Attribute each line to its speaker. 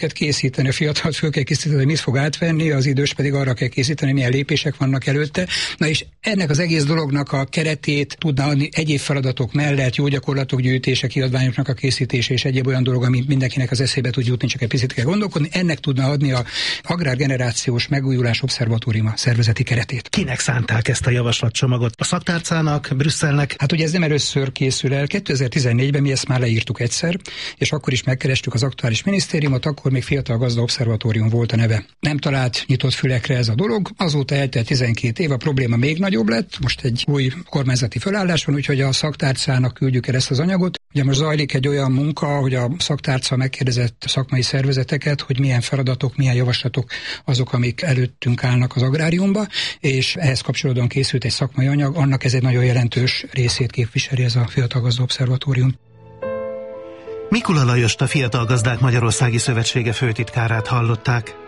Speaker 1: készíteni, a fiatalt föl kell készíteni, hogy mit fog átvenni, az idős pedig arra kell készíteni, milyen lépések vannak előtte. Na és ennek az egész dolognak a keretét tudna adni egyéb feladatok mellett, jó gyakorlatok gyűjtése, kiadványoknak a készítése és egyéb olyan dolog, ami mindenkinek az eszébe tud jutni, csak egy picit kell gondolkodni. Ennek tudna adni a Agrárgenerációs Megújulás Obszervatóriuma szervezeti keretét.
Speaker 2: Kinek szánták ezt a javaslatcsomagot? A szaktárcának, Brüsszelnek?
Speaker 1: Hát ugye ez nem először készül el. 2014-ben mi ezt már leírtuk egyszer, és akkor is megkerestük az aktuális minisztériumot, akkor még Fiatal Gazda Obszervatórium volt a neve. Nem talált nyitott fülekre ez a dolog, azóta eltelt 12 év, a probléma még nagyobb lett, most egy új kormányzati felállás van, úgyhogy a szaktárcának küldjük el ezt az anyagot. Ugye most zajlik egy olyan munka, hogy a szaktárca megkérdezett szakmai szervezeteket, hogy milyen feladatok, milyen javaslatok azok, amik előttünk állnak az agráriumba, és ehhez kapcsolódóan készült egy szakmai anyag, annak ez egy nagyon jelentős részét képviseli ez a Fiatal Gazda Obszervatórium.
Speaker 2: Mikula Lajost, a Fiatal Gazdák Magyarországi Szövetsége főtitkárát hallották.